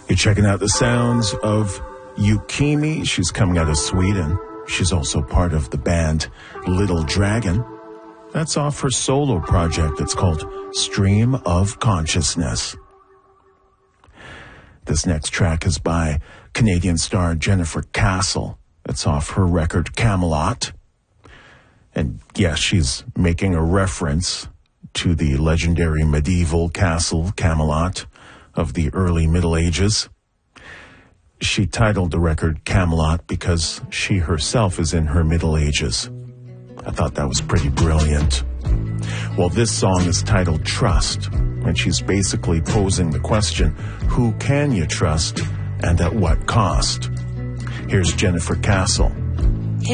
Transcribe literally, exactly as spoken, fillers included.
You're checking out the sounds of Yukimi. She's coming out of Sweden. She's also part of the band Little Dragon. That's off her solo project. It's called Stream of Consciousness. This next track is by Canadian star Jennifer Castle. It's off her record Camelot. And yes, she's making a reference to the legendary medieval castle Camelot of the early Middle Ages. She titled the record Camelot because she herself is in her Middle Ages. I thought that was pretty brilliant. Well, this song is titled Trust, and she's basically posing the question, who can you trust and at what cost? Here's Jennifer Castle.